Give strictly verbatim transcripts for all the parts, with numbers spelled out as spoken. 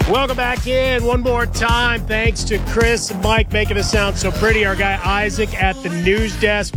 Welcome back in one more time. Thanks to Chris and Mike making us sound so pretty. Our guy Isaac at the news desk.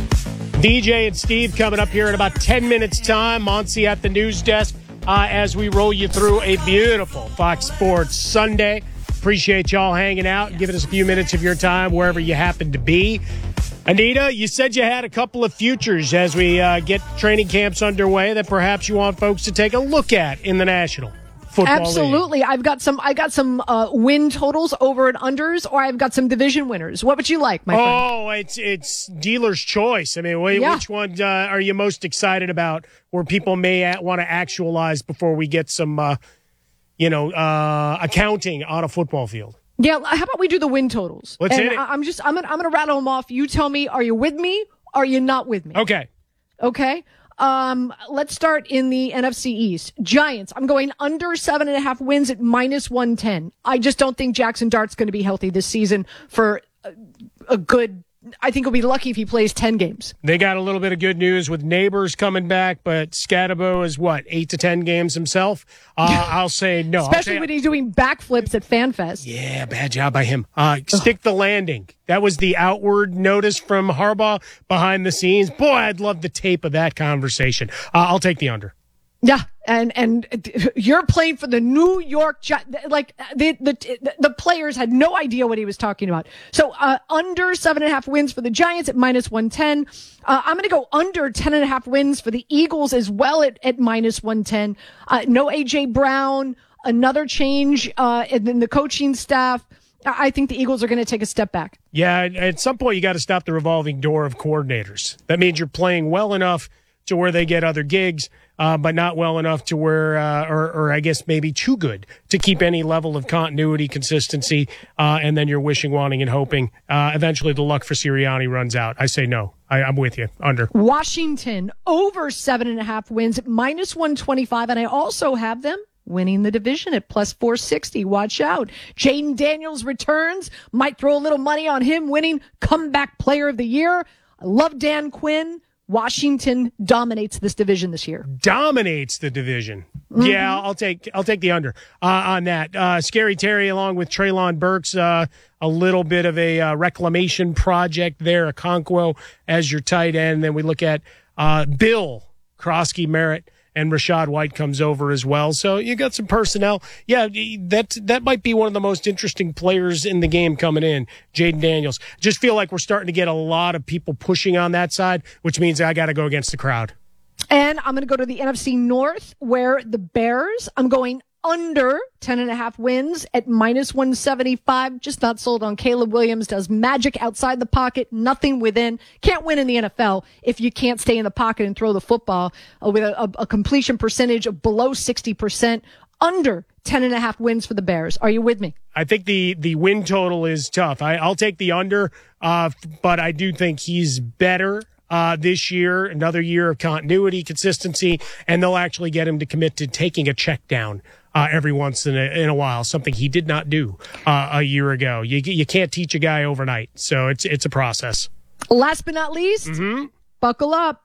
D J and Steve coming up here in about ten minutes' time. Monty at the news desk uh, as we roll you through a beautiful Fox Sports Sunday. Appreciate y'all hanging out and giving us a few minutes of your time wherever you happen to be. Anita, you said you had a couple of futures as we uh, get training camps underway that perhaps you want folks to take a look at in the National Football Absolutely. League. I've got some I got some uh, win totals over and unders, or I've got some division winners. What would you like, my friend? Oh, it's it's dealer's choice. I mean, wh- Yeah. which one uh, are you most excited about where people may a- want to actualize before we get some, uh, you know, uh, accounting on a football field? Yeah, how about we do the win totals? Let's and hit it. I- I'm just I'm gonna I'm gonna rattle them off. You tell me, are you with me? Are you not with me? Okay. Okay. Um, let's start in the N F C East. Giants, I'm going under seven and a half wins at minus one ten. I just don't think Jackson Dart's going to be healthy this season for a, a good, I think he'll be lucky if he plays ten games. They got a little bit of good news with Neighbors coming back, but Scatabo is what, eight to ten games himself? Uh, I'll say no. Especially I'll say, when he's doing backflips at FanFest. Yeah, bad job by him. Uh, stick the landing. That was the outward notice from Harbaugh behind the scenes. Boy, I'd love the tape of that conversation. Uh, I'll take the under. Yeah, and and you're playing for the New York Gi- like the the the players had no idea what he was talking about. So uh, under seven and a half wins for the Giants at minus one ten. Uh, I'm going to go under ten and a half wins for the Eagles as well at at minus one ten. Uh, no A J Brown, another change uh, in the coaching staff. I think the Eagles are going to take a step back. Yeah, at some point you got to stop the revolving door of coordinators. That means you're playing well enough to where they get other gigs, uh, but not well enough to where, uh, or, or I guess maybe too good to keep any level of continuity, consistency, uh, and then you're wishing, wanting, and hoping. Uh, eventually the luck for Sirianni runs out. I say no. I, I'm with you. Under. Washington, over seven and a half wins at minus one twenty-five, and I also have them winning the division at plus four sixty. Watch out. Jaden Daniels returns. Might throw a little money on him winning comeback player of the year. I love Dan Quinn. Washington dominates this division this year. Dominates the division. Mm-hmm. Yeah, I'll take I'll take the under uh, on that. Uh, Scary Terry along with Treylon Burks, uh, a little bit of a uh, reclamation project there. Okonkwo as your tight end. Then we look at uh, Bill Krosky Merritt. And Rashad White comes over as well. So you got some personnel. Yeah, that that might be one of the most interesting players in the game coming in, Jaden Daniels. Just feel like we're starting to get a lot of people pushing on that side, which means I got to go against the crowd. And I'm going to go to the N F C North, where the Bears, I'm going under ten and a half wins at minus one seventy-five. Just not sold on Caleb Williams. Does magic outside the pocket, nothing within. Can't win in the N F L if you can't stay in the pocket and throw the football uh, with a, a, a completion percentage of below sixty percent. Under ten and a half wins for the Bears. Are you with me? I think the, the win total is tough. I, I'll take the under, uh, but I do think he's better Uh, this year, another year of continuity, consistency, and they'll actually get him to commit to taking a check down uh, every once in a, in a while, something he did not do uh, a year ago. You you can't teach a guy overnight, so it's it's a process. Last but not least, mm-hmm. Buckle up.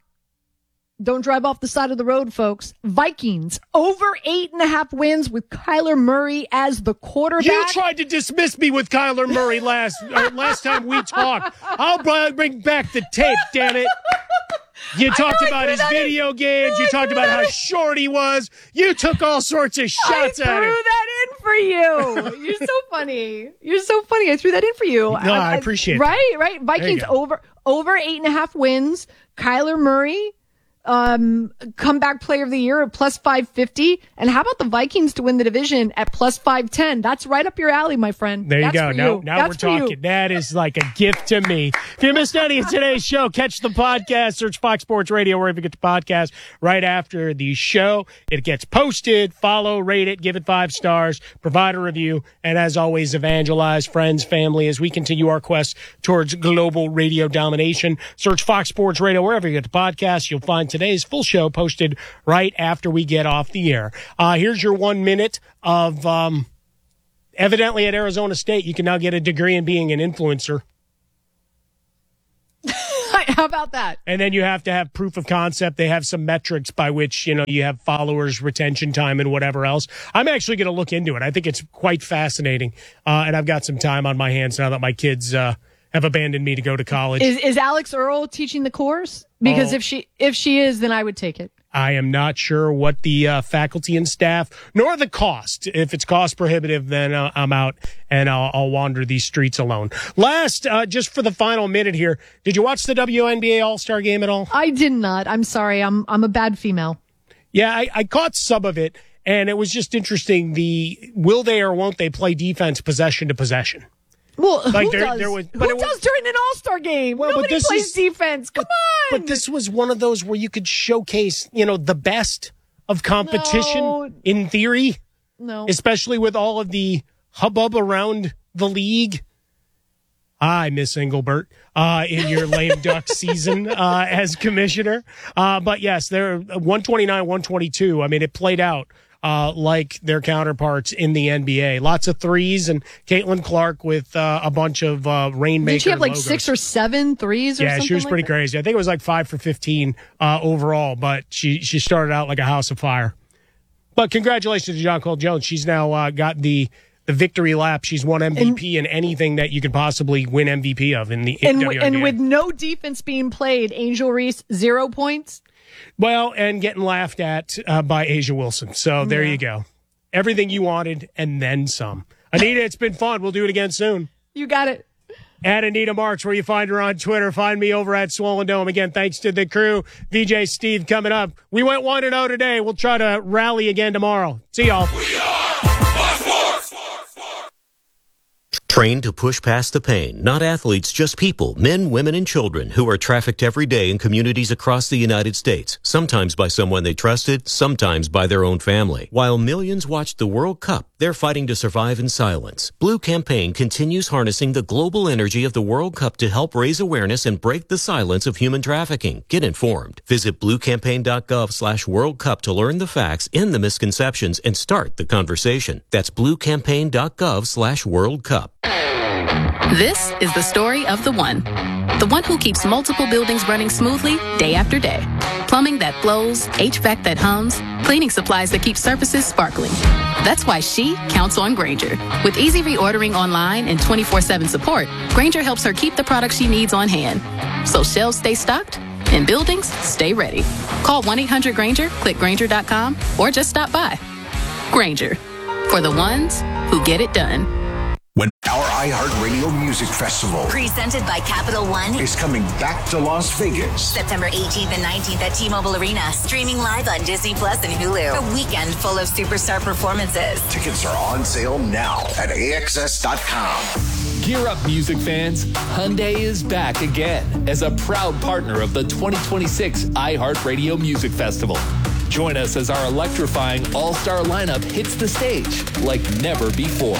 Don't drive off the side of the road, folks. Vikings, over eight and a half wins with Kyler Murray as the quarterback. You tried to dismiss me with Kyler Murray last uh, last time we talked. I'll bring back the tape, damn it. You talked about his video in. games. You talked about how short he was. You took all sorts of shots at him. I threw that in for you. You're so funny. You're so funny. I threw that in for you. No, I, I appreciate it. Right, right. Vikings over over eight and a half wins. Kyler Murray. Um, comeback player of the year at plus five fifty. And how about the Vikings to win the division at plus five ten? That's right up your alley, my friend. There you That's go. Now, you. now That's we're talking. That is like a gift to me. If you missed any of today's show, catch the podcast, search Fox Sports Radio wherever you get the podcast right after the show. It gets posted. Follow, rate it, give it five stars, provide a review, and as always, evangelize friends, family as we continue our quest towards global radio domination. Search Fox Sports Radio wherever you get the podcast. You'll find today's full show posted right after we get off the air. Uh, here's your one minute of, um, evidently at Arizona State, you can now get a degree in being an influencer. I, Right. How about that? And then you have to have proof of concept. They have some metrics by which, you know, you have followers, retention time, and whatever else. I'm actually going to look into it. I think it's quite fascinating. Uh, and I've got some time on my hands now that my kids uh, have abandoned me to go to college. Is, is Alex Earl teaching the course? Because Oh. if she if she is, then I would take it. I am not sure what the uh, faculty and staff, nor the cost. If it's cost prohibitive, then uh, I'm out and I'll, I'll wander these streets alone. Last, uh, just for the final minute here, did you watch the W N B A All-Star Game at all? I did not. I'm sorry. I'm I'm a bad female. Yeah, I, I caught some of it, and it was just interesting. The will they or won't they play defense possession to possession? Well, Like who there- does? there was- but who it was- does during an All-Star game? Well, but Nobody this plays is- defense. Come on. But this was one of those where you could showcase, you know, the best of competition No. in theory, no. especially with all of the hubbub around the league. Hi, Miss Engelbert, uh, in your lame duck season uh, as commissioner. Uh, but yes, they're one twenty-nine, one twenty-two. I mean, it played out uh, like their counterparts in the N B A. Lots of threes, and Caitlin Clark with uh, a bunch of uh, rainmaker Did she have like logos. six or seven threes or Yeah, something she was like pretty that? crazy. I think it was like five for fifteen uh, overall, but she she started out like a house of fire. But congratulations to John Cole Jones. She's now uh, got the the victory lap. She's won M V P in anything that you could possibly win M V P of in the And, W w- N B A. and with no defense being played, Angel Reese, zero points. Well, and getting laughed at uh, by Asia Wilson. So there Yeah. you go. Everything you wanted and then some. Anita, it's been fun. We'll do it again soon. You got it. At Anita Marks, where you find her on Twitter. Find me over at Swollen Dome. Again, thanks to the crew. V J Steve coming up. We went one and oh today. We'll try to rally again tomorrow. See y'all. Trained to push past the pain, not athletes, just people, men, women, and children who are trafficked every day in communities across the United States, sometimes by someone they trusted, sometimes by their own family. While millions watched the World Cup, they're fighting to survive in silence. Blue Campaign continues harnessing the global energy of the World Cup to help raise awareness and break the silence of human trafficking. Get informed. Visit bluecampaign.gov slash World Cup to learn the facts, end the misconceptions, and start the conversation. That's bluecampaign.gov slash World Cup. This is the story of the one. The one who keeps multiple buildings running smoothly day after day. Plumbing that flows, H V A C that hums, cleaning supplies that keep surfaces sparkling. That's why she counts on Grainger. With easy reordering online and twenty-four seven support, Grainger helps her keep the products she needs on hand. So shelves stay stocked and buildings stay ready. Call one eight hundred Grainger, click Grainger dot com, or just stop by. Grainger, for the ones who get it done. When our iHeartRadio Music Festival Presented by Capital One. is coming back to Las Vegas. September eighteenth and nineteenth at T-Mobile Arena. Streaming live on Disney Plus and Hulu. A weekend full of superstar performances. Tickets are on sale now at A X S dot com. Gear up, music fans. Hyundai is back again as a proud partner of the twenty twenty-six iHeartRadio Music Festival. Join us as our electrifying all-star lineup hits the stage like never before.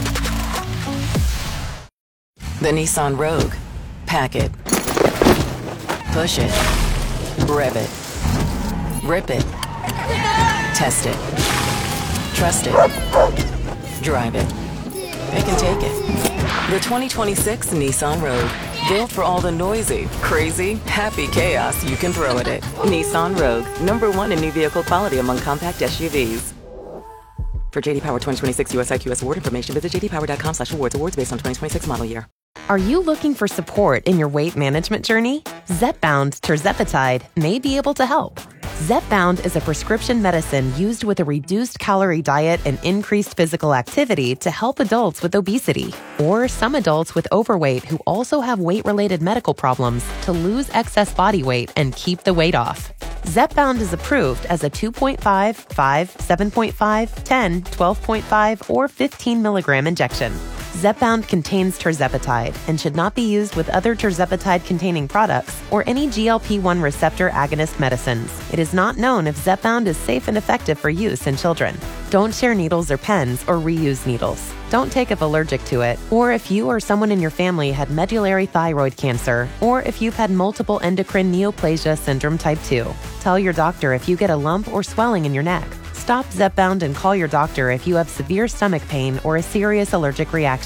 The Nissan Rogue. Pack it. Push it. Rev it. Rip it. Test it. Trust it. Drive it. Pick and take it. The twenty twenty-six Nissan Rogue. Built for all the noisy, crazy, happy chaos you can throw at it. Nissan Rogue. Number one in new vehicle quality among compact S U Vs. For J D Power twenty twenty-six U S I Q S award information, visit j d power dot com slash awards. Awards based on twenty twenty-six model year. Are you looking for support in your weight management journey? Zepbound tirzepatide may be able to help. Zepbound is a prescription medicine used with a reduced calorie diet and increased physical activity to help adults with obesity or some adults with overweight who also have weight-related medical problems to lose excess body weight and keep the weight off. Zepbound is approved as a two point five, five, seven point five, ten, twelve point five, or fifteen milligram injection. Zepbound contains tirzepatide and should not be used with other tirzepatide-containing products or any G L P one receptor agonist medicines. It is not known if Zepbound is safe and effective for use in children. Don't share needles or pens or reuse needles. Don't take if allergic to it, or if you or someone in your family had medullary thyroid cancer, or if you've had multiple endocrine neoplasia syndrome type two. Tell your doctor if you get a lump or swelling in your neck. Stop Zepbound and call your doctor if you have severe stomach pain or a serious allergic reaction.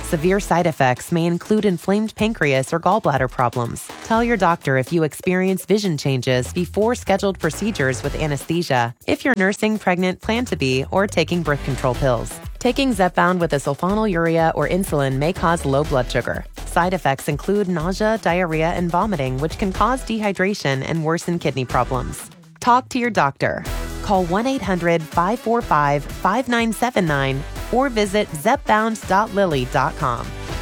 Severe side effects may include inflamed pancreas or gallbladder problems. Tell your doctor if you experience vision changes before scheduled procedures with anesthesia, if you're nursing, pregnant, plan to be, or taking birth control pills. Taking Zepbound with a sulfonylurea or insulin may cause low blood sugar. Side effects include nausea, diarrhea, and vomiting, which can cause dehydration and worsen kidney problems. Talk to your doctor. Call one eight hundred five four five five nine seven nine or visit zepbound dot lilly dot com.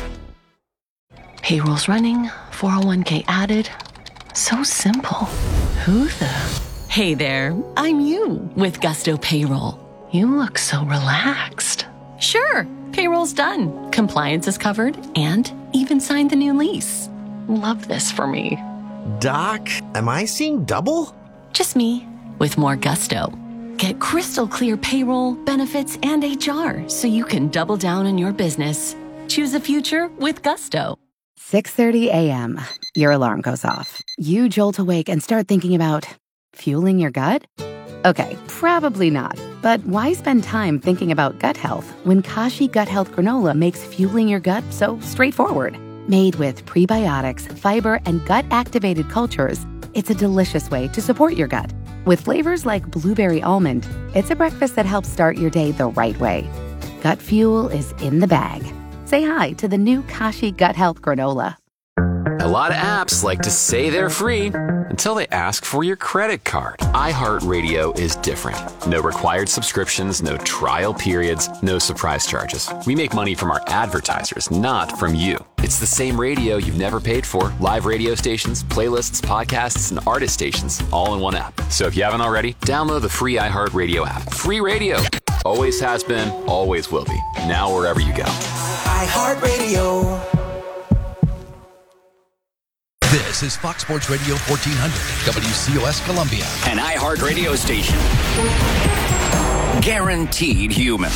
Payroll's running, four oh one k added. So simple. Who the? Hey there, I'm you with Gusto Payroll. You look so relaxed. Sure, payroll's done. Compliance is covered and even signed the new lease. Love this for me. Doc, am I seeing double? Just me with more gusto. Get crystal clear payroll, benefits, and H R so you can double down on your business. Choose a future with Gusto. six thirty a.m. Your alarm goes off. You jolt awake and start thinking about fueling your gut? Okay, probably not. But why spend time thinking about gut health when Kashi Gut Health Granola makes fueling your gut so straightforward? Made with prebiotics, fiber, and gut-activated cultures, it's a delicious way to support your gut. With flavors like blueberry almond, it's a breakfast that helps start your day the right way. Gut fuel is in the bag. Say hi to the new Kashi Gut Health Granola. A lot of apps like to say they're free until they ask for your credit card. iHeartRadio is different. No required subscriptions, no trial periods, no surprise charges. We make money from our advertisers, not from you. It's the same radio you've never paid for. Live radio stations, playlists, podcasts, and artist stations, all in one app. So if you haven't already, download the free iHeartRadio app. Free radio. Always has been, always will be. Now wherever you go. iHeartRadio. This is Fox Sports Radio fourteen hundred, W C O S Columbia. An iHeart radio station. Guaranteed human.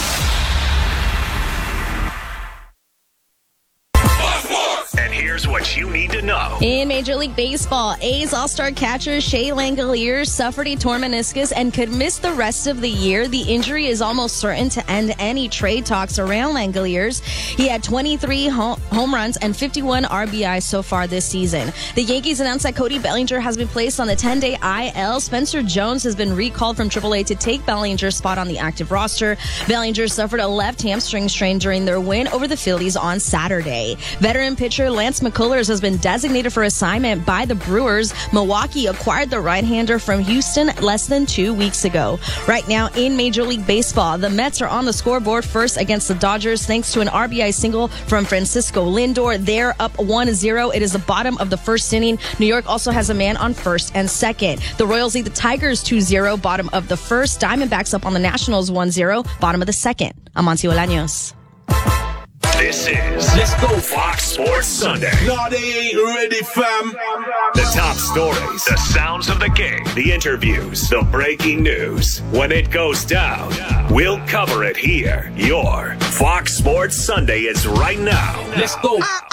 And here's what you need to know. In Major League Baseball, A's All-Star catcher Shea Langeliers suffered a torn meniscus and could miss the rest of the year. The injury is almost certain to end any trade talks around Langeliers. He had twenty-three home runs and fifty-one R B Is so far this season. The Yankees announced that Cody Bellinger has been placed on the ten-day I L. Spencer Jones has been recalled from triple A to take Bellinger's spot on the active roster. Bellinger suffered a left hamstring strain during their win over the Phillies on Saturday. Veteran pitcher Lance McCullers has been designated for assignment by the Brewers. Milwaukee acquired the right-hander from Houston less than two weeks ago. Right now in Major League Baseball, the Mets are on the scoreboard first against the Dodgers thanks to an R B I single from Francisco Lindor. They're up one zero. It is the bottom of the first inning. New York also has a man on first and second. The Royals lead the Tigers two zero, bottom of the first. Diamondbacks up on the Nationals one zero, bottom of the second. I'm Amancio Bolaños. This is Let's Go Fox Sports Sunday. No, they ain't ready, fam. The top stories, the sounds of the game, the interviews, the breaking news. When it goes down, we'll cover it here. Your Fox Sports Sunday is right now. Let's go.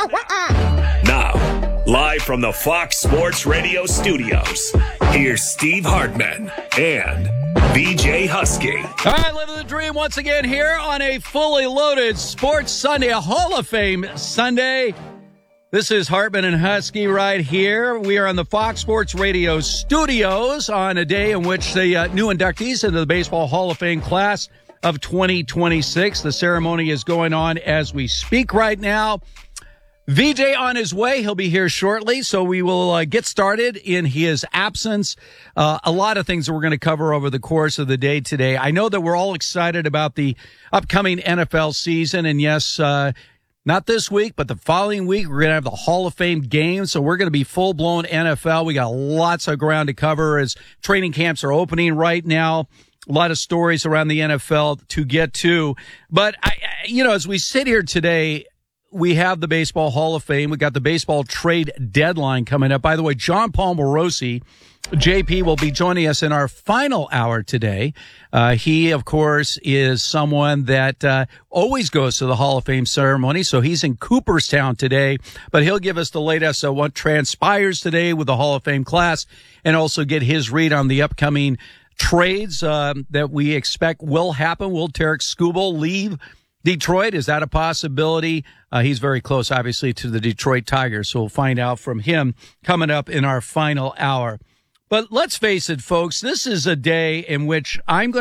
Now, live from the Fox Sports Radio studios, here's Steve Hartman and B J Husky. All right, living the dream once again here on a fully loaded Sports Sunday, a Hall of Fame Sunday. This is Hartman and Husky right here. We are on the Fox Sports Radio studios on a day in which the uh, new inductees into the Baseball Hall of Fame class of twenty twenty-six. The ceremony is going on as we speak right now. V J on his way. He'll be here shortly, so we will uh, get started in his absence. Uh, a lot of things that we're going to cover over the course of the day today. I know that we're all excited about the upcoming N F L season, and yes, uh, not this week, but the following week, we're going to have the Hall of Fame games, so we're going to be full-blown N F L. We got lots of ground to cover as training camps are opening right now. A lot of stories around the N F L to get to. But, I, you know, as we sit here today, we have the Baseball Hall of Fame. We got the baseball trade deadline coming up. By the way, John Paul Morosi, J P, will be joining us in our final hour today. Uh, he, of course, is someone that uh, always goes to the Hall of Fame ceremony, so he's in Cooperstown today. But he'll give us the latest on what transpires today with the Hall of Fame class and also get his read on the upcoming trades um, that we expect will happen. Will Tarik Skubal leave Detroit, is that a possibility? Uh, he's very close, obviously, to the Detroit Tigers, so we'll find out from him coming up in our final hour. But let's face it, folks, this is a day in which I'm going